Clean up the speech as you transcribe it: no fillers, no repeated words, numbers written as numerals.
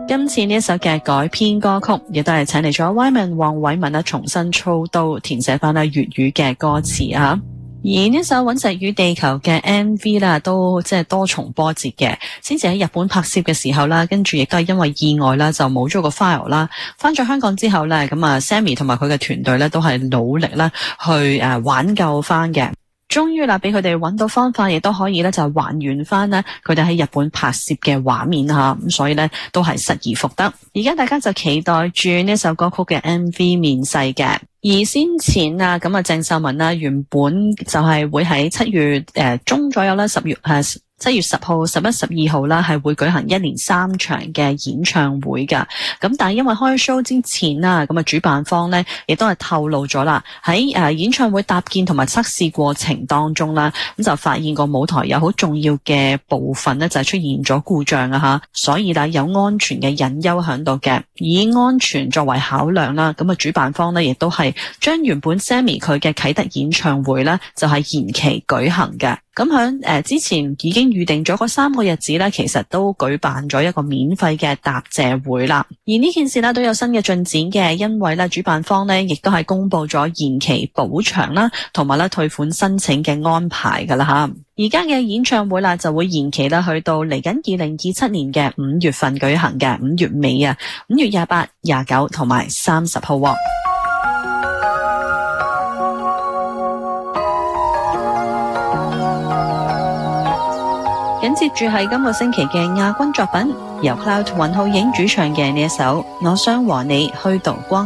今次呢一首嘅改編歌曲，亦都係請嚟咗 Wyman 黃偉文重新操刀填寫翻粵語嘅歌詞啊。而呢首《隕石與地球》嘅 MV 啦，都即係多重波折嘅。先至喺日本拍攝嘅時候啦，跟住亦都係因為意外啦，就冇咗個 file 啦。翻咗香港之後咧，咁啊 Sammy 同埋佢嘅團隊咧都係努力啦去挽救翻嘅。終於啦，俾佢哋揾到方法，亦都可以咧就還原翻咧佢哋喺日本拍攝嘅畫面吓，咁所以咧都係失而復得。而家大家就期待住呢首歌曲嘅 MV 面世嘅。而先前啊，咁啊鄭秀文啦，原本就係會喺7月中左右啦，7月10號、11、12號啦，係會舉行1連3場嘅演唱會噶。咁但係因為開 show 之前啦，咁啊主辦方咧亦都係透露咗啦，喺演唱會搭建同埋測試過程當中啦，咁就發現個舞台有好重要嘅部分咧就係出現咗故障啊吓，所以啦有安全嘅隱憂喺度嘅。以安全作為考量啦，咁啊主辦方咧亦都係將原本 Sammy 佢嘅啟德演唱會咧就係延期舉行嘅。咁響之前已經預定咗嗰3個日子咧，其實都舉辦咗一個免費嘅答謝會啦。而呢件事咧都有新嘅進展嘅，因為咧主辦方咧亦都係公布咗延期補償啦，同埋咧退款申請嘅安排噶啦吓。而家嘅演唱會啦就會延期啦，去到嚟緊2027年嘅5月份舉行嘅，5月尾啊，5月28、29同埋30號。緊接住係今個星期嘅亞軍作品，由 Cloud 雲浩影主唱嘅呢一首《我想和你虛度光